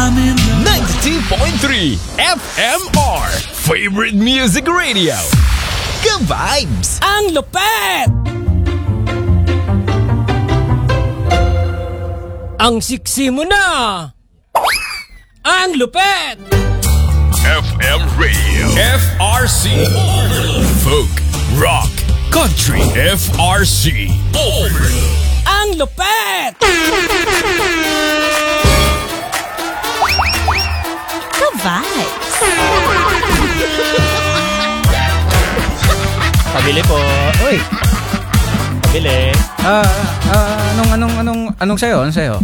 92.3 FMR Favorite Music Radio. Ka-vibes! Ang lupet! Ang siksi mo na! Ang lupet! FM Radio. FRC. Folk, rock, country. FRC. Ang lupet! Ka-vibes. Pabili po. Uy. Pabili. Anong sayo? Anong sayo?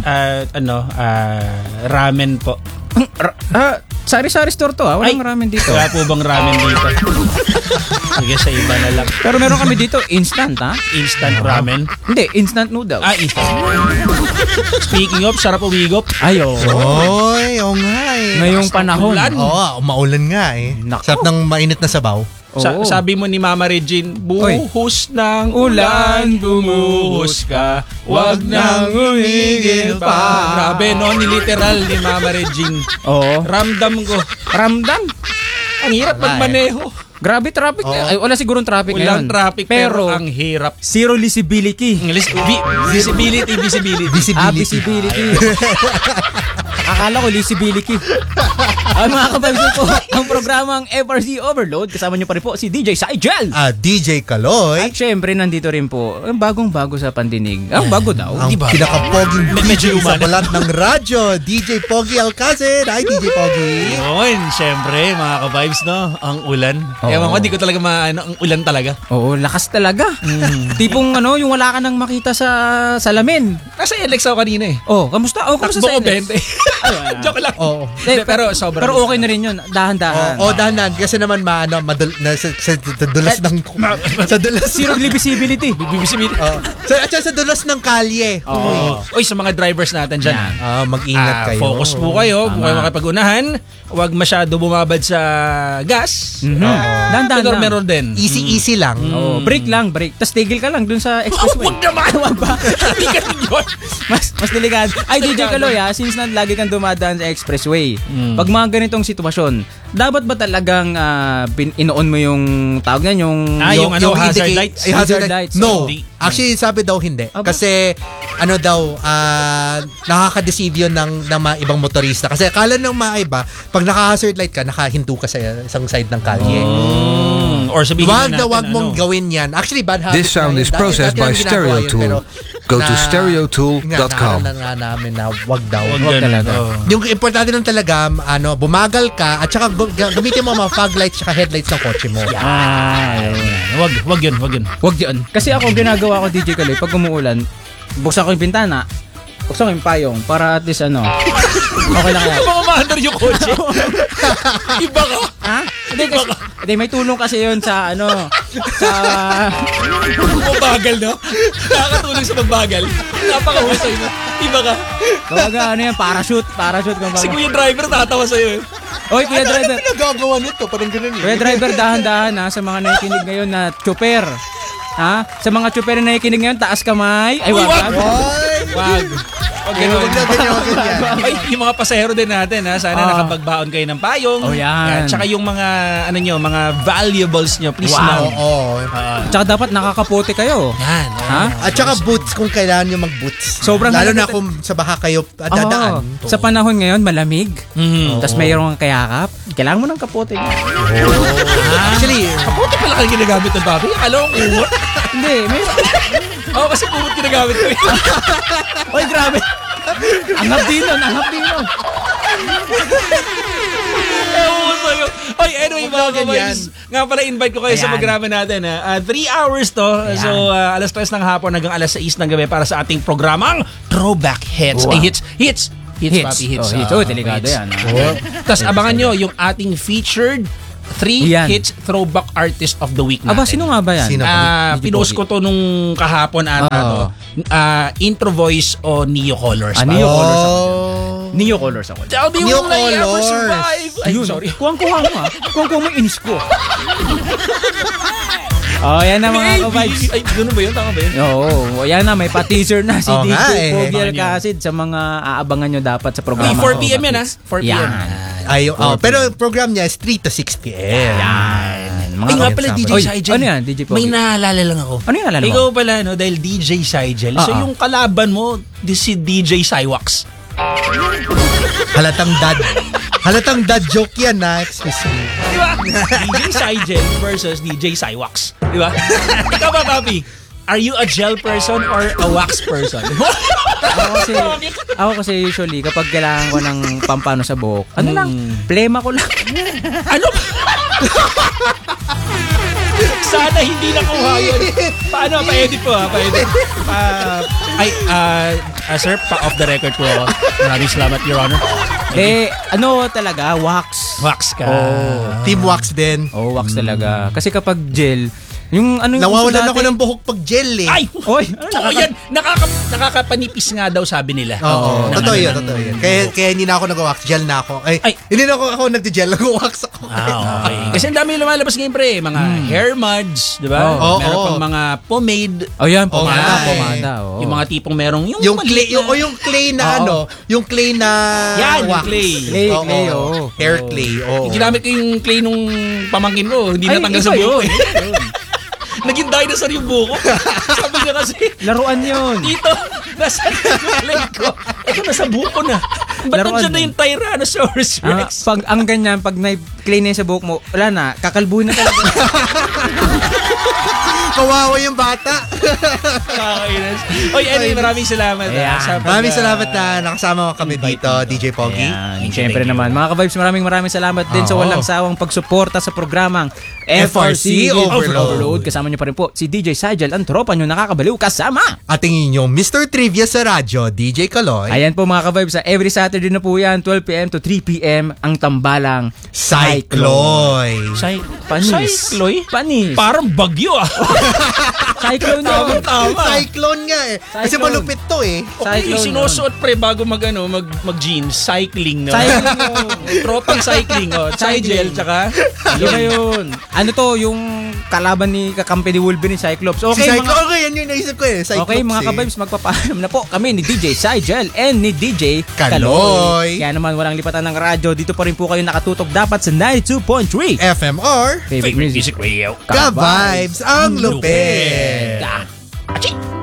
Ramen po. Sari-sari store to Walang ramen dito. Wala po bang ramen dito? Sige, sa iba na lang. Pero meron kami dito instant Instant ramen? Hindi, instant noodles. Instant. Speaking of, sarap umigop. Ayo. Oy, oo nga eh. Ngayong panahon. Oo, maulan nga eh. Sarap ng mainit na sabaw. Sabi mo ni Mama Regine, buhos ng ulan, bumuhos ka, wag nang umigil pa. Grabe no, niliteral ni Mama Regine. Oo. Ramdam ko. Ramdam. Ang hirap magmaneho. Grabe traffic. Ay, wala sigurong traffic Walang ngayon. traffic pero ang hirap. Zero visibility. Visibility. Visibility. Akala ko visibility. Mga kabagso po, ang programang FRC Overload. Kasama niyo pa rin po si DJ Saigel. DJ Kaloy. At syempre, nandito rin po, ang bagong-bago sa pandinig. Ang bago daw. Ang pinaka-poging DJ sa balat ng radyo, DJ Pogi Alcacid. Hi, DJ Pogi. Yun, syempre, mga ka-vibes, no? Ang ulan. Ewan ko, di ko talaga ang ulan talaga. Oo, lakas talaga. Tipong yung wala ka nang makita sa salamin. Nasa LX ako kanina eh. Kamusta? Kamusta Takbo sa ko NX? 20. Joke lang. Oo. Pero sobrang. Pero okay na rin yun. Dahan-dahan. Dahan-dahan. Kasi naman sa dulas ng... Sa dulas. Zero visibility. Sa dulas ng kalye. Uy, sa mga drivers natin dyan. Mag-ingat kayo. Focus po kayo. Kung kayo makipag-unahan, huwag masyado bumabad sa gas. Dahan-dahan Pero lang. meron din. Easy lang. Break lang, break. Tapos tigil ka lang dun sa expressway. Huwag naman! Huwag ba? Hindi ka yun. Mas delikado. Ay, DJ Kaloy since lagi kang dumadaan sa expressway, pag mga ganitong sitwasyon, dapat ba talagang inoon mo yung tawag niyan, yung hazard lights? Hazard lights. No. Actually, sabi daw hindi. Kasi, nakaka-deceive yun ng mga ibang motorista. Kasi akala ng mga iba, pag naka-hazard light ka, nakahinto ka sa isang side ng kalye. Or sabihin natin, wag mong gawin yan. Actually, bad habit. This sound is processed by Stereotool. Go to stereotool.com. Namin na wag daw. Wag talaga. Yung importante lang talaga, bumagal ka at saka gamitin mo mga fog lights at headlights ng kotse mo. Wag yun. Wag yun. Kasi ako, ginagawa ko, DJ Kaloy, pag umuulan, buksan ko yung bintana, buksan ko yung payong para at least okay lang yan. Mga ma-under yung kotse. Iba ka. Ha? Hindi, may tulong kasi yun sa Mabagal, no? Nakakatulong sa magbagal. Napakahusay mo. Iba ka. Kawaga, parachute. Si Kuya Driver tatawa sa'yo. Oy, Kuya Driver. Ano nagagawa nito? Parang ganun yun. Kuya Driver, dahan-dahan sa mga nakikinig ngayon na chopper. Sa mga chopper na nakikinig ngayon, taas kamay. Ay, wag. Wag Ay, yung mga pasahero din natin, sana nakapagbaon kayo ng payong. Yan. Tsaka yung mga, mga valuables nyo, please lang. Tsaka dapat nakakapote kayo. Yan. At tsaka boots kung kailangan nyo mag-boots. Sobrang lalo na kung sa baha kayo dadaan. Sa panahon ngayon, malamig. Tapos mayroong kayakap. Kailangan mo ng kapote. Actually, kapote pala kayo ginagamit ng babi. Akala ko kumot. Hindi, kasi kumot ginagamit ko. Oy, grabe. Angap din nun. Oy, anyway, mga kabays, nga pala invite ko kayo sa programa natin. 3 hours to. So, alas 3 ng hapon hanggang alas 6 ng gabi para sa ating programang Throwback Hits. Wow. Hits, papi, hits. Delikado yan. Tapos abangan nyo yung ating featured 3 hits throwback artist of the week natin. Aba, sino nga ba yan? Pinost ko to nung kahapon ata. Intro voice o Neo Colors. Neo Colors ako. Neo Colors ako. Tell me Neo will I ever Colors. survive? Ay, sorry. Kuwang-kuha mo Kuwang-kuha mo inis ko. Oh, yan na mga ka-vibes. Ay, gano'n ba yun? Tama ba yun? Oo, yan na, may pa-teaser na si Oo nga, DJ Pogi Abangan nyo. Alcacid sa mga aabangan nyo dapat sa programa. 4 p.m. yan ha? 4 p.m. Yan. Pero program niya is 3 to 6 p.m. Yan. Mga Ay nga ka-vibes pala, dapat. DJ Oy, Saigel. Ano yan, DJ Pogi? May naalala lang ako. Ano yung alala mo? Ikaw pala, no, dahil DJ Saigel. So Oo. yung kalaban mo, si DJ Cywax. Halatang dad joke yan na. Excuse me. Di ba? DJ Saigel versus DJ Cywax. Di ba? Ikaw ba, Papi? Are you a gel person or a wax person? Ako kasi usually, kapag kailangan ko ng pampano sa buhok, ano lang, plema ko lang. Ano? Sana hindi nakuha yun. Paano? Pa-edit po ha? Pa-edit. Sir, pa-off the record po ako. Maraming salamat, Your Honor. Ano talaga, wax. Wax ka. Team wax din. Oh, wax talaga. Kasi kapag gel, yung ano yung Nawawalan uso ako dati- ng buhok pag gel eh. Ay! Oy, Oo yan. Nakakapanipis nga daw sabi nila. Oo, Ng- totoo ng- yun, totoo yun. Kaya hindi na ako nag-wax, gel na ako. Ay, Ay. hindi na ako nag-gel, nag-wax ako. Okay. Kasi ang dami lumalabas ngayon pre. Mga hair muds, di ba? Oo. Meron Oo. pang mga pomade. oh yan, Oo nga eh. pomada. Oh. Yung mga tipong merong Yung maliit clay, na- yung clay na Oo. ano, yung clay na Yan, yung wax. clay. Clay, Oo, clay, oo. oo. Hair clay, oo. Ginamit ko yung clay nung pamangkin ko. Hindi Ay, natanggal iba sa buhok. yun. Naging dinosaur yung buhok. Sabi niya kasi, Laruan yun. dito, nasa clay ko. Ito, nasa buhok ko na. Ba't Laruan nandiyan na yun. yung Tyrannosaurus Rex? Pag ang ganyan, pag na-clay na yun sa buhok mo, wala na, kakalbuhin na talaga. Kawawa yung bata. Kakainis. Oy, anyway, maraming salamat. Ayan. Sa pag- Maraming salamat na nakasama kami dito, DJ Pogi. Ayan. Siyempre naman, mga ka-vibes, maraming salamat din sa Oo. walang sawang pagsuporta sa programang FRC Overload. Kasama nyo pa rin po si DJ Saigel, ang tropa nyo nakakabaliw kasama. Ating inyong Mr. Trivia sa radyo, DJ Kaloy. Ayan po mga ka-vibes, every Saturday na po yan, 12 p.m. to 3 p.m. ang tambalang Cycloy. Panis. Cycloy? Panis. Parang bagyo ah. Cyclone yun. Cyclone nga eh. Kasi Cyclone. malupit to eh. Okay, yung Cyclone sinusuot pre bago mag-jeans, cycling no. Cycling Tropang cycling oh. Saigel tsaka Iba yun. Ano to, yung kalaban ni kakampi ni Wolverine, Cyclops. Si Okay, Cyclone, mga, okay, yan yung naisip ko eh. Cyclops okay, mga eh. ka-vibes, magpapaalam na po kami ni DJ Saigel and ni DJ Kaloy. Kaya naman walang lipatan ng radyo. Dito pa rin po kayo nakatutok dapat sa 92.3. FMR. Favorite music. Radio. Ka-vibes ang lupit. Ka. Aching!